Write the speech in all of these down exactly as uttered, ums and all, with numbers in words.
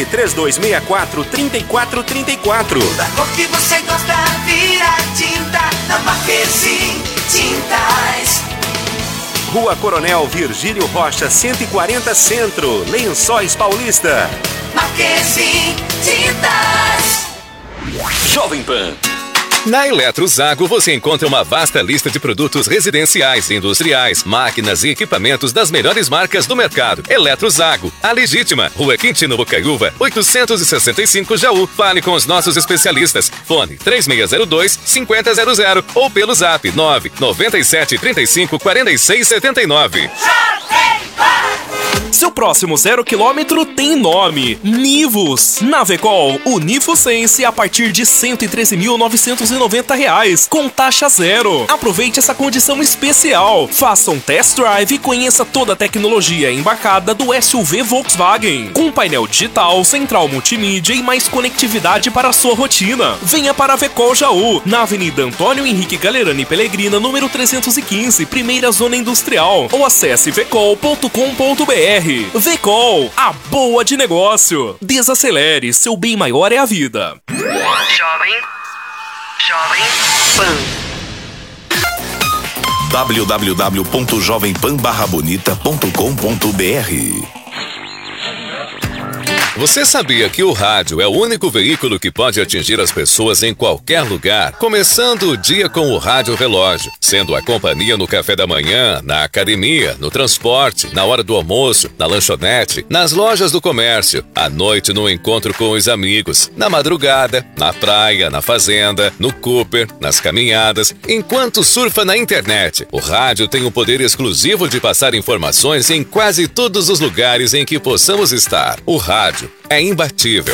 Ligue três dois seis quatro, três quatro três quatro. Da cor que você gosta, vira tinta na Marquezine Tintas. Rua Coronel Virgílio Rocha, cento e quarenta Centro, Lençóis Paulista. Marquezine Tintas. Jovem Pan. Na Eletrozago você encontra uma vasta lista de produtos residenciais, industriais, máquinas e equipamentos das melhores marcas do mercado. Eletrozago, a legítima. Rua Quintino Bocaiúva, oitocentos e sessenta e cinco, Jaú. Fale com os nossos especialistas. Fone três seis zero dois, cinco zero zero zero ou pelo zap nove nove sete, três cinco, quatro seis sete nove. Seu próximo zero quilômetro tem nome: Nivus. Na Vecol, o Nifo Sense a partir de cento e treze mil novecentos e noventa reais, com taxa zero. Aproveite essa condição especial. Faça um test drive e conheça toda a tecnologia embarcada do S U V Volkswagen, com painel digital, central multimídia e mais conectividade para a sua rotina. Venha para a Vecol Jaú, na Avenida Antônio Henrique Galerani Pellegrina, número trezentos e quinze, primeira zona industrial, ou acesse vecol ponto com ponto br. Vecol, a boa de negócio. Desacelere, seu bem maior é a vida. Jovem, Jovem Pan. w w w ponto jovem pan barra bonita ponto com ponto br. Você sabia que o rádio é o único veículo que pode atingir as pessoas em qualquer lugar? Começando o dia com o Rádio Relógio, sendo a companhia no café da manhã, na academia, no transporte, na hora do almoço, na lanchonete, nas lojas do comércio, à noite no encontro com os amigos, na madrugada, na praia, na fazenda, no Cooper, nas caminhadas, enquanto surfa na internet. O rádio tem o poder exclusivo de passar informações em quase todos os lugares em que possamos estar. O rádio é imbatível.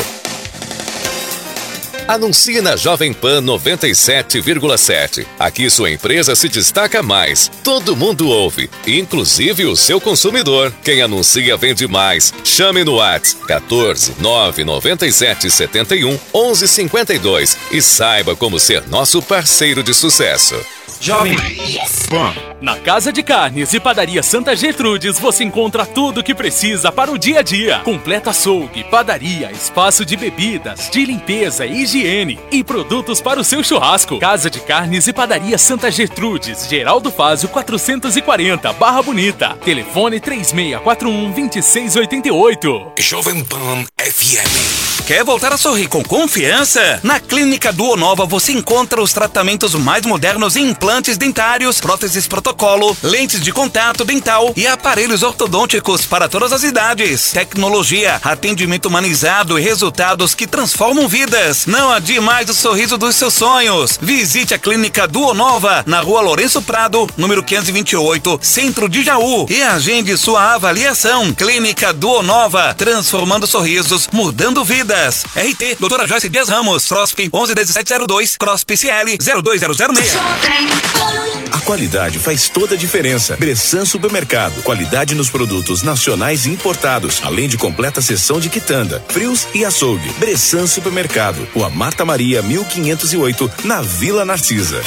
Anuncie na Jovem Pan noventa e sete vírgula sete. Aqui sua empresa se destaca mais. Todo mundo ouve, inclusive o seu consumidor. Quem anuncia vende mais. Chame no WhatsApp quatorze, nove nove sete, sete um, onze cinquenta e dois e saiba como ser nosso parceiro de sucesso. Jovem Pan. Na Casa de Carnes e Padaria Santa Gertrudes você encontra tudo o que precisa para o dia a dia. Completa açougue, padaria, espaço de bebidas, de limpeza e higiene e produtos para o seu churrasco. Casa de Carnes e Padaria Santa Gertrudes, Geraldo Fázio quatrocentos e quarenta, Barra Bonita. Telefone três seis quatro um, dois seis oito oito. Jovem Pan F M. Quer voltar a sorrir com confiança? Na Clínica Duonova você encontra os tratamentos mais modernos em implantes dentários, próteses protocolo, lentes de contato dental e aparelhos ortodônticos para todas as idades. Tecnologia, atendimento humanizado e resultados que transformam vidas. Não adie mais o sorriso dos seus sonhos. Visite a Clínica Duonova na Rua Lourenço Prado, número quinhentos e vinte e oito, Centro de Jaú, e agende sua avaliação. Clínica Duonova, transformando sorrisos, mudando vidas. R T, doutora Joyce Dias Ramos, CROSP onze dezessete zero dois, CROSP C L zero dois zero zero seis. A qualidade faz toda a diferença. Bressan Supermercado, qualidade nos produtos nacionais e importados, além de completa seção de quitanda, frios e açougue. Bressan Supermercado, Rua Marta Maria, mil quinhentos e oito, na Vila Narcisa.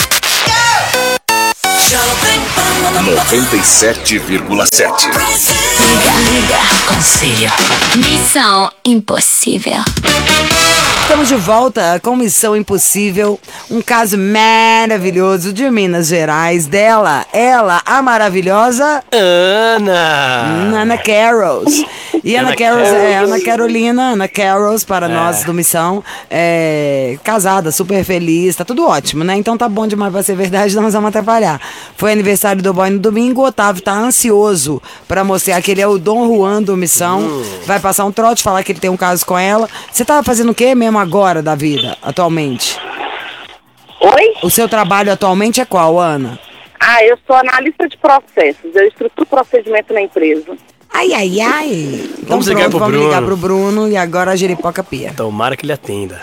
noventa e sete vírgula sete. Liga, liga, conselho. Missão Impossível. Estamos de volta com Missão Impossível, um caso maravilhoso de Minas Gerais, dela, ela, a maravilhosa Ana Ana Carols. E Ana, Ana Carols Carols. é Ana Carolina, Ana Carols para É. nós do Missão, é, casada, super feliz, tá tudo ótimo, né? Então tá bom demais pra ser verdade, nós vamos atrapalhar. Foi aniversário do boy no domingo, o Otávio tá ansioso pra mostrar que ele é o Dom Juan do Missão, Hum. vai passar um trote, falar que ele tem um caso com ela. Você tá fazendo o que mesmo agora da vida, atualmente? Oi? O seu trabalho atualmente é qual, Ana? Ah, eu sou analista de processos, eu estruturo procedimento na empresa. Ai, ai, ai. Então Vamos ligar pronto, pro vamos Bruno. ligar pro Bruno e agora a Jeripoca Pia. Tomara que ele atenda.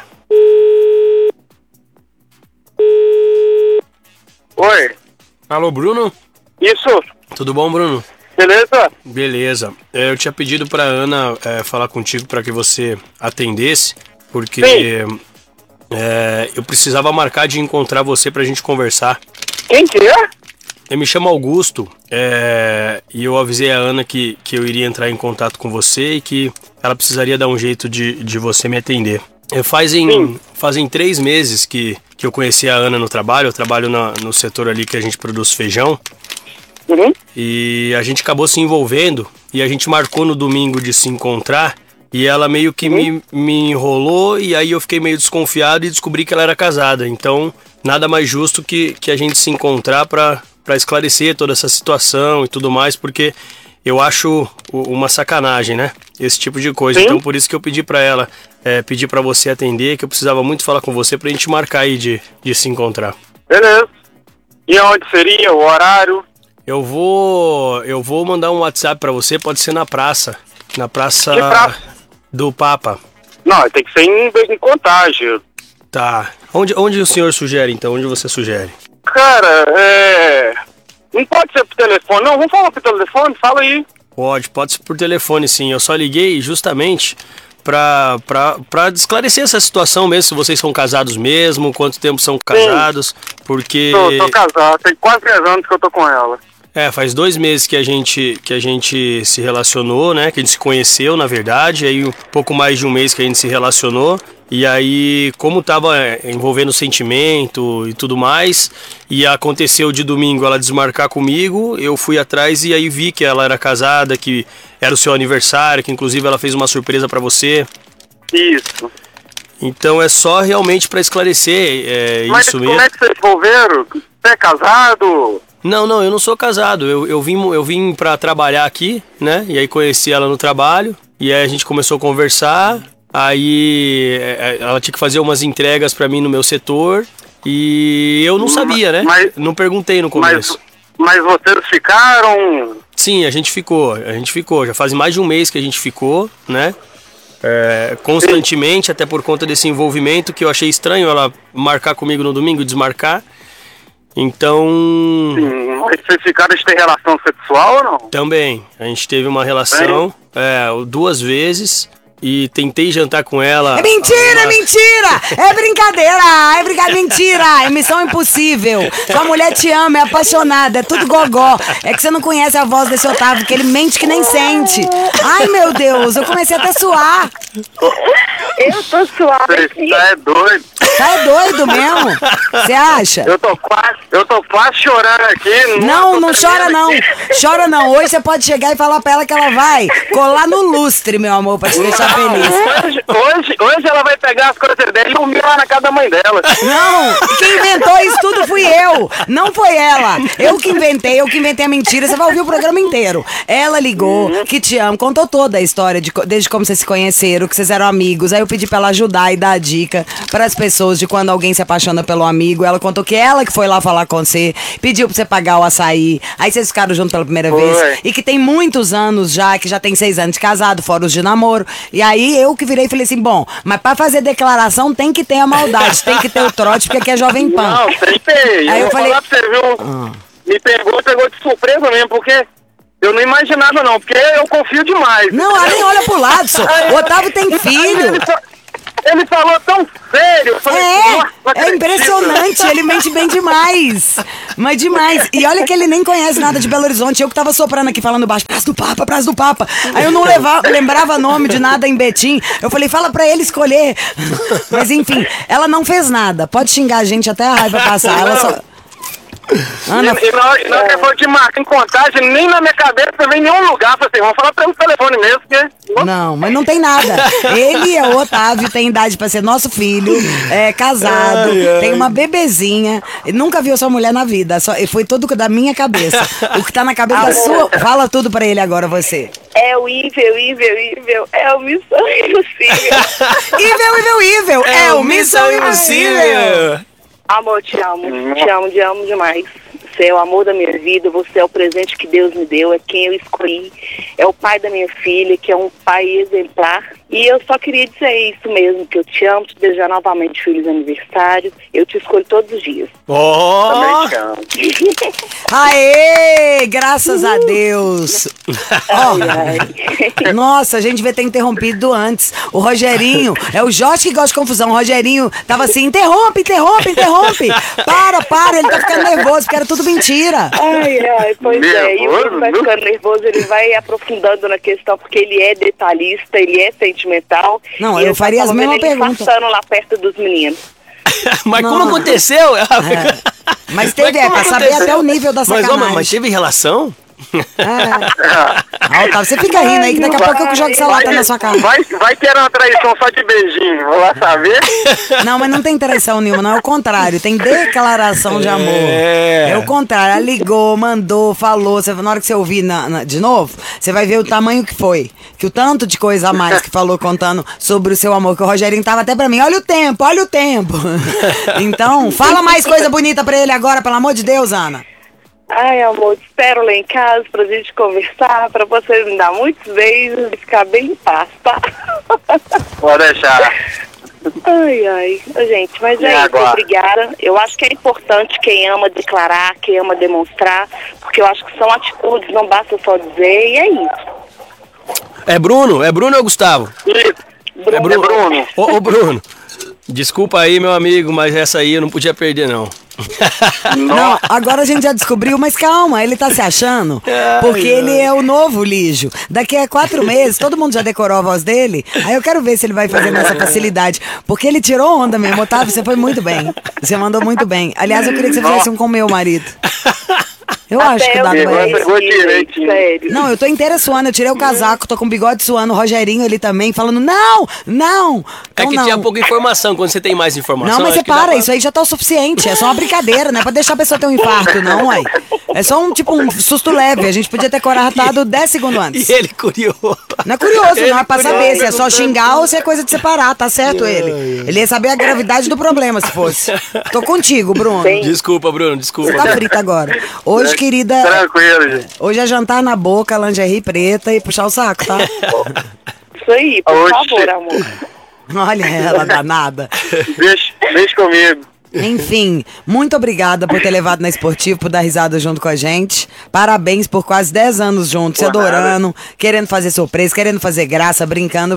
Oi. Alô, Bruno? Isso. Tudo bom, Bruno? Beleza? Beleza. É, eu tinha pedido pra Ana é, falar contigo pra que você atendesse, porque é, eu precisava marcar de encontrar você pra gente conversar. Quem que é? eu me chamo Augusto, é, e eu avisei a Ana que, que eu iria entrar em contato com você e que ela precisaria dar um jeito de, de você me atender. Eu fazem, fazem três meses que, que eu conheci a Ana no trabalho, eu trabalho na, no setor ali que a gente produz feijão. Uhum. E a gente acabou se envolvendo e a gente marcou no domingo de se encontrar e ela meio que me, me enrolou e aí eu fiquei meio desconfiado e descobri que ela era casada. Então, nada mais justo que, que a gente se encontrar para para esclarecer toda essa situação e tudo mais, porque eu acho uma sacanagem, né? Esse tipo de coisa. Sim. Então, por isso que eu pedi para ela, é, pedi para você atender, que eu precisava muito falar com você pra gente marcar aí de, de se encontrar. Beleza. E onde seria o horário? Eu vou, eu vou mandar um WhatsApp pra você, pode ser na praça. Na praça, praça? do Papa. Não, tem que ser em, em Contagem. Tá. Onde, onde o senhor sugere, então? Onde você sugere? Cara, é... Não pode ser por telefone, não. Vamos falar por telefone? Fala aí. Pode, pode ser por telefone, sim. Eu só liguei justamente pra, pra, pra esclarecer essa situação mesmo, se vocês são casados mesmo, quanto tempo são casados, sim. Porque... Tô, tô casado, tem quase dez anos que eu tô com ela. É, faz dois meses que a gente que a gente se relacionou, né? Que a gente se conheceu, na verdade. Aí um pouco mais de um mês que a gente se relacionou. E aí, como tava envolvendo sentimento e tudo mais, e aconteceu de domingo ela desmarcar comigo, eu fui atrás e aí vi que ela era casada, que era o seu aniversário, que inclusive ela fez uma surpresa pra você. Isso. Então é só realmente pra esclarecer é, Mas isso como mesmo. Mas como é que vocês envolveram? Você é casado? Não, não, eu não sou casado. Eu, eu vim, eu vim pra trabalhar aqui, né? E aí conheci ela no trabalho. E aí a gente começou a conversar. Aí ela tinha que fazer umas entregas pra mim no meu setor. E eu não sabia, né? Mas, não perguntei no começo. Mas, mas vocês ficaram? Sim, a gente ficou. A gente ficou. Já faz mais de um mês que a gente ficou, né? É, constantemente, sim. Até por conta desse envolvimento que eu achei estranho ela marcar comigo no domingo e desmarcar. Então... Sim, mas vocês ficaram de ter relação sexual ou não? Também. A gente teve uma relação é, duas vezes e tentei jantar com ela... É mentira, é mentira! É brincadeira! É brincadeira, mentira! É missão impossível! Sua mulher te ama, é apaixonada, é tudo gogó. É que você não conhece a voz desse Otávio, que ele mente que nem sente. Ai, meu Deus, eu comecei até a suar. Eu tô suave. Você tá é doido. Tá é doido mesmo? Você acha? Eu tô quase, eu tô quase chorando aqui. Não, não chora não. Aqui. Chora não. Hoje você pode chegar e falar pra ela que ela vai colar no lustre, meu amor, pra te deixar feliz. Hoje, hoje, hoje ela vai pegar as coisas dela e dormir lá na casa da mãe dela. Não, quem inventou isso tudo fui eu. Não foi ela. Eu que inventei, eu que inventei a mentira. Você vai ouvir o programa inteiro. Ela ligou, uhum. que te amo, contou toda a história de, desde como vocês se conheceram, que vocês eram amigos. Aí eu pedi pra ela ajudar e dar dica para as pessoas de quando alguém se apaixona pelo amigo. Ela contou que ela que foi lá falar com você, pediu pra você pagar o açaí. Aí vocês ficaram juntos pela primeira foi. vez. E que tem muitos anos já, que já tem seis anos de casado, fora os de namoro. E aí eu que virei e falei assim, bom, mas pra fazer declaração tem que ter a maldade, tem que ter o trote, porque aqui é Jovem Pan. Não, tem que ter. Aí eu, eu falei... falar pra você, viu? Ah. Me pegou, pegou de surpresa mesmo, porque... Eu não imaginava não, porque eu confio demais. Não, ela nem olha pro lado, só. O Otávio tem filho. Ele, ele falou tão sério. Eu falei, é, é impressionante, ele mente bem demais. Mas demais. E olha que ele nem conhece nada de Belo Horizonte. Eu que tava soprando aqui, falando baixo, Praça do Papa, Praça do Papa. Aí eu não levava, lembrava nome de nada em Betim. Eu falei, fala pra ele escolher. Mas enfim, ela não fez nada. Pode xingar a gente até a raiva passar. Ela só... Ana... E, e na hora que eu for te marcar em Contagem, nem na minha cabeça vem em nenhum lugar. Falei assim, vamos falar pelo telefone mesmo, porque... Não, mas não tem nada. Ele é o Otávio, tem idade pra ser nosso filho, é casado, ai, ai. tem uma bebezinha, nunca viu sua mulher na vida, só, foi tudo da minha cabeça. O que tá na cabeça da sua, fala tudo pra ele agora, você. É o Ivel, Ivel, Ivel, é o Missão Impossível. Ivel, Ivel, Ivel, é, é o Missão Impossível. Amor, te amo, te amo, te amo demais. Você é o amor da minha vida, você é o presente que Deus me deu, é quem eu escolhi, é o pai da minha filha, que é um pai exemplar, E eu só queria dizer isso mesmo, que eu te amo, te desejar novamente feliz aniversário. Eu te escolho todos os dias. Oh! Também te amo. Aê! Graças a Deus! Ai, ai. Nossa, a gente devia ter interrompido antes. O Rogerinho, é o Jorge que gosta de confusão. O Rogerinho tava assim, interrompe, interrompe, interrompe. Para, para, ele tá ficando nervoso, porque era tudo mentira. Ai, ai, pois é. E o ele vai ficando nervoso, ele vai aprofundando na questão, porque ele é detalhista, ele é sentimental. Não, e eu faria as mesmas perguntas. Passando lá perto dos meninos. Mas Não. como aconteceu? É. Mas teve, Mas é, como pra saber aconteceu? até o nível da Mas, sacanagem. ó, mas teve relação? Ah, Otávio, você fica rindo aí, que daqui a pouco eu jogo essa lata na sua cara. Vai, vai que era uma traição só de beijinho, vou lá saber. Não, mas não tem traição nenhuma, não, é o contrário, tem declaração de amor. É. É o contrário, ela ligou, mandou, falou, você, na hora que você ouvir na, na- de novo, você vai ver o tamanho que foi, que o tanto de coisa a mais que falou contando sobre o seu amor, que o Rogerinho tava até pra mim, olha o tempo, olha o tempo. Então, fala mais coisa bonita pra ele agora, pelo amor de Deus, Ana. Ai, amor, te espero lá em casa pra gente conversar, pra você me dar muitos beijos e ficar bem em paz, tá? Pode deixar. Ai, ai. Ô, gente, mas E é isso, agora? obrigada. Eu acho que é importante quem ama declarar, quem ama demonstrar, porque eu acho que são atitudes, não basta só dizer, e é isso. É Bruno? É Bruno ou Gustavo? Bruno. É Bruno. Ô, ô, Bruno. Desculpa aí, meu amigo, mas essa aí eu não podia perder, não. Não, agora a gente já descobriu, mas calma, ele tá se achando, porque ele é o novo Lígio. Daqui a quatro meses, todo mundo já decorou a voz dele, aí eu quero ver se ele vai fazer nessa facilidade, porque ele tirou onda mesmo. Otávio, você foi muito bem, você mandou muito bem. Aliás, eu queria que você fizesse um com o meu marido. Eu Até acho que eu dá pegou- pra pegou direitinho. Sério. Não, eu tô inteira suando, eu tirei o casaco, tô com o bigode suando, o Rogerinho ele também, falando, não, não. É Então que não. tinha pouca informação, quando você tem mais informação... Não, mas acho você que dá para, pra- isso aí já tá o suficiente. É só uma brincadeira, não é pra deixar a pessoa ter um infarto, não, ué. É só um, tipo, um susto leve. A gente podia ter coratado dez segundos antes. E ele curioso. Não é curioso, Ele não é pra curioso, saber se é só perguntando. xingar ou se é coisa de separar, tá certo ele. Ele ia saber a gravidade do problema, se fosse. Tô contigo, Bruno. Desculpa, Bruno, desculpa. Você tá frita agora. Hoje, querida... Tranquilo, gente. Hoje é jantar na boca, lingerie preta e puxar o saco, tá? Isso aí, por Oxi. favor, amor. Olha ela, danada. Deixa, deixa comigo. Enfim, muito obrigada por ter levado na Esportivo, por dar risada junto com a gente. Parabéns por quase dez anos juntos, se Por nada. adorando, querendo fazer surpresa, querendo fazer graça, brincando.